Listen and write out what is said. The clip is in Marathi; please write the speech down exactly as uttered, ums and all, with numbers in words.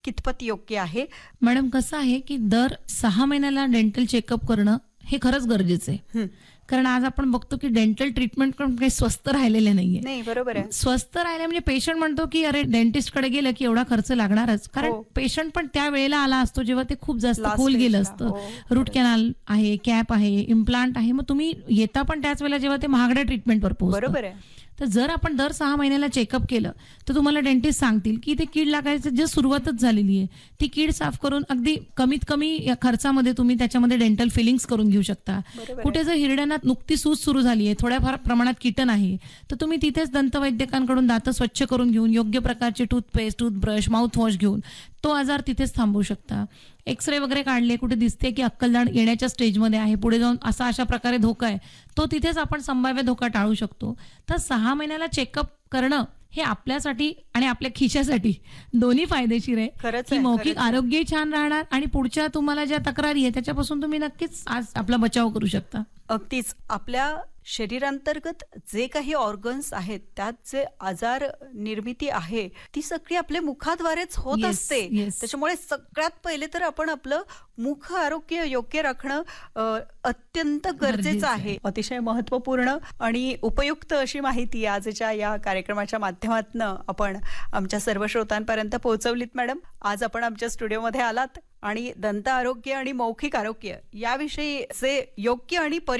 कितपत योग्य आहे? मॅडम कसं आहे की दर सहा महिन्याला डेंटल चेकअप करणं हे खरंच गरजेचं आहे. हं. कारण आज आपण बघतो की डेंटल ट्रीटमेंट पण काही स्वस्त राहिलेले नाहीये. नाही, बरोबर आहे. स्वस्त राहिले म्हणजे पेशंट म्हणतो की अरे डेंटिस्ट कडे गेलं की एवढा खर्च लागणारच. कारण हो. पेशंट पण त्या वेळेला आला असतो जेव्हा ते खूप जास्त Last खोल गेलं stage ला. असतं. हो, रूट कॅनल आहे, कॅप आहे, इम्प्लांट आहे. मग तुम्ही येता पण त्याच वेळेला जेव्हा ते महागड्या ट्रीटमेंटवर पोहोचतं. बरोबर आहे. तर जर आपण दर सहा महिन्याला चेकअप केलं तर तुम्हाला डेंटिस्ट सांगतील की ते कीड लागायचं जे सुरुवातच झालेली आहे ती कीड साफ करून अगदी कमीत कमी या खर्चामध्ये तुम्ही त्याच्यामध्ये डेंटल फिलिंग्स करून घेऊ शकता. बरोबर आहे. कुठे जर हिरड्यांना नुकती सूज सुरू झाली आहे, थोड्याफार प्रमाणात कीटन आहे, तर तुम्ही तिथेच दंतवैद्यकांकडून दात स्वच्छ करून घेऊन योग्य प्रकारचे टूथपेस्ट, टूथब्रश, माउथवॉश घेऊन तो आजार तिथेच थांबवू शकता. एक्सरे वगैरे काढले, कुठे दिसते की अक्कलदाढ येण्याच्या स्टेजमध्ये आहे, पुढे जाऊन असा अशा प्रकारे धोका आहे, तो तिथेच आपण संभाव्य धोका टाळू शकतो. तर सहा महिन्याला चेकअप करणं हे आपल्यासाठी आणि आपल्या खिशासाठी दोन्ही फायदेशीर आहे. खरंच की आहे, मौखिक खरंच आहे. आरोग्यही छान राहणार आणि पुढच्या तुम्हाला ज्या तक्रारी आहे त्याच्यापासून तुम्ही नक्कीच आज आपला बचाव करू शकता. अगदीच. आपल्या शरीरांतर्गत जे काही ऑर्गन्स आहेत त्यात जे आजार निर्मिती आहे ती सगळी आपल्या मुखाद्वारेच होत Yes, असते. yes. त्याच्यामुळे सगळ्यात पहिले तर आपण आपलं मुख आरोग्य योग्य राखणं अ, अत्यंत गरजेचं गरजेचं आहे. आहे. अतिशय महत्वपूर्ण आणि उपयुक्त अशी माहिती आजच्या या कार्यक्रमाच्या माध्यमातून आपण आमच्या सर्व श्रोतांपर्यंत पोहोचवलीत. मॅडम, आज आपण आमच्या स्टुडिओमध्ये आलात आणि दंत आरोग्य आणि मौखिक आरोग्य याविषयी जे योग्य आणि